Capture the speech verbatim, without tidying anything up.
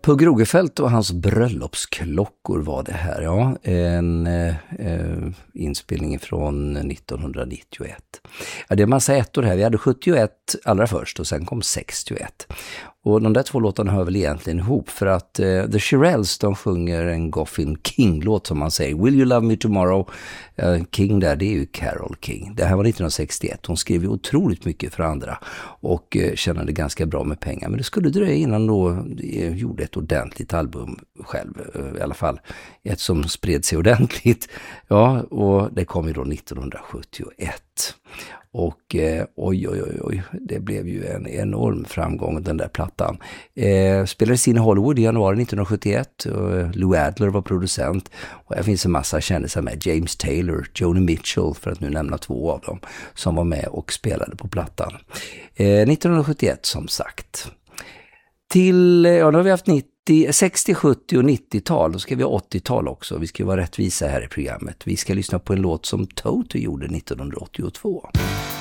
Pugh Rogefeldt och hans bröllopsklockor var det här, ja. En eh, inspelning från nittonhundranittioett. Ja, det är massa ettor här. Vi hade sjuttioett allra först och sen kom sextioett. Och de där två låtarna hör väl egentligen ihop för att eh, The Shirelles, de sjunger en Goffin King-låt som man säger. Will You Love Me Tomorrow? Eh, King där, det är ju Carole King. Det här var nittonhundrasextioett. Hon skrev ju otroligt mycket för andra och eh, tjänade ganska bra med pengar. Men det skulle dröja innan då eh, gjorde ett ordentligt album själv. Eh, I alla fall ett som spred sig ordentligt. Ja, och det kom ju då nittonhundrasjuttioett. Och eh, oj, oj, oj, oj, det blev ju en enorm framgång den där plattan. Eh, spelades in i Hollywood i januari nittonhundrasjuttioett. Och Lou Adler var producent. Och här finns en massa kändisar med. James Taylor, Joni Mitchell, för att nu nämna två av dem, som var med och spelade på plattan. Eh, nittonhundrasjuttioett som sagt. Till, ja, då har vi haft nittio, sextio, sjuttio och nittio-tal. Då ska vi ha åttio-tal också. Vi ska vara rättvisa här i programmet. Vi ska lyssna på en låt som Toto gjorde nittonhundraåttiotvå.